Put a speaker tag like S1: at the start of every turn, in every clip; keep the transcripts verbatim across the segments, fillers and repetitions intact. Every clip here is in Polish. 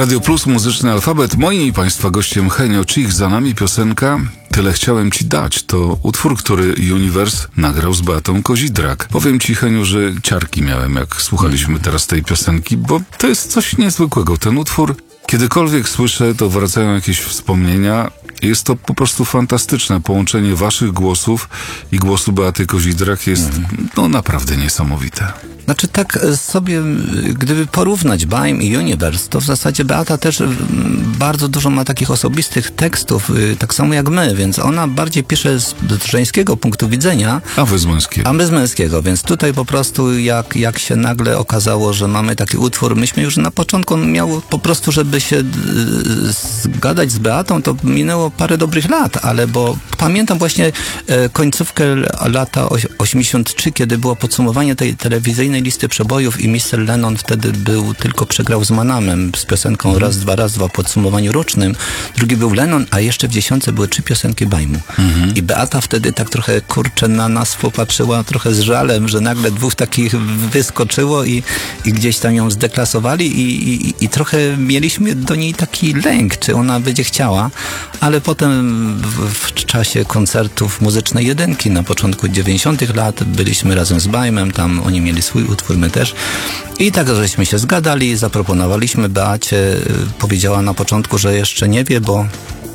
S1: Radio Plus, Muzyczny Alfabet. Moim i Państwa gościem Henio Cich. Za nami piosenka Tyle chciałem Ci dać. To utwór, który Universe nagrał z Beatą Kozidrak. Powiem Ci, Heniu, że ciarki miałem, jak słuchaliśmy teraz tej piosenki, bo to jest coś niezwykłego. Ten utwór, kiedykolwiek słyszę, to wracają jakieś wspomnienia. Jest to po prostu fantastyczne. Połączenie waszych głosów i głosu Beaty Kozidrak jest mm. no naprawdę niesamowite.
S2: Znaczy tak sobie, gdyby porównać Baim i Universe, to w zasadzie Beata też bardzo dużo ma takich osobistych tekstów, tak samo jak my, więc ona bardziej pisze z żeńskiego punktu widzenia.
S1: A wy z męskiego.
S2: A my z męskiego, więc tutaj po prostu jak, jak się nagle okazało, że mamy taki utwór, myśmy już na początku miał po prostu, żeby się zgadać z Beatą, to minęło parę dobrych lat, ale bo pamiętam właśnie końcówkę lata osiemdziesiąt trzy, kiedy było podsumowanie tej telewizyjnej listy przebojów i mister Lennon wtedy był, tylko przegrał z Manamem z piosenką mm. raz, dwa, raz, dwa w podsumowaniu rocznym. Drugi był Lennon, a jeszcze w dziesiątce były trzy piosenki Baimu. Mm-hmm. I Beata wtedy tak trochę, kurczę, na nas popatrzyła trochę z żalem, że nagle dwóch takich wyskoczyło i, i gdzieś tam ją zdeklasowali i, i, i trochę mieliśmy do niej taki lęk, czy ona będzie chciała, ale potem w, w czasie koncertów Muzycznej Jedynki na początku dziewięćdziesiątych lat byliśmy razem z Baimem, tam oni mieli swój utwór, my też. I tak, żeśmy się zgadali, zaproponowaliśmy Beacie, powiedziała na początku, że jeszcze nie wie, bo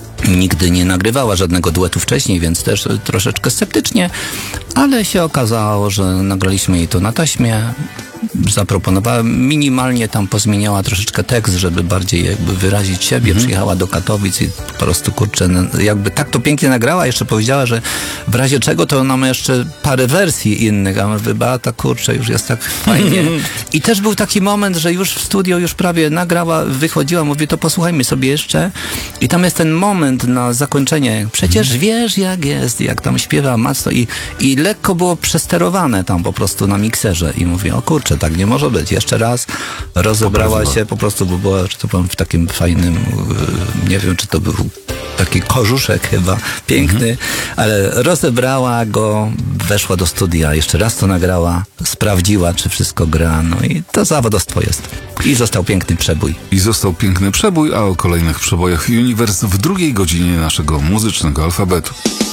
S2: nigdy nie nagrywała żadnego duetu wcześniej, więc też troszeczkę sceptycznie, ale się okazało, że nagraliśmy jej to na taśmie. Zaproponowała, minimalnie tam pozmieniała troszeczkę tekst, żeby bardziej jakby wyrazić siebie. Mhm. Przyjechała do Katowic i po prostu, kurczę, jakby tak to pięknie nagrała, jeszcze powiedziała, że w razie czego to ona ma jeszcze parę wersji innych, a mówię, Beata, kurczę, już jest tak fajnie. I też był taki moment, że już w studio już prawie nagrała, wychodziła, mówię, to posłuchajmy sobie jeszcze. I tam jest ten moment na zakończenie. Przecież mhm. wiesz, jak jest, jak tam śpiewa mocno i, i lekko było przesterowane tam po prostu na mikserze. I mówię, o kurczę, tak nie może być. Jeszcze raz rozebrała Poprawiła. się, po prostu bo była, że to powiem, w takim fajnym, nie wiem, czy to był taki korzuszek chyba, piękny, mhm. ale rozebrała go, weszła do studia, jeszcze raz to nagrała, sprawdziła, czy wszystko gra, no i to zawodostwo jest. I został piękny przebój.
S1: I został piękny przebój, a o kolejnych przebojach Universe w drugiej godzinie naszego muzycznego alfabetu.